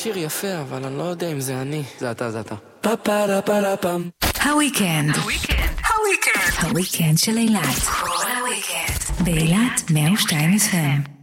שיר יפה, אבל אני לא יודע אם זה אני. זה אתה. הוויקנד של אילת באילת 102 FM.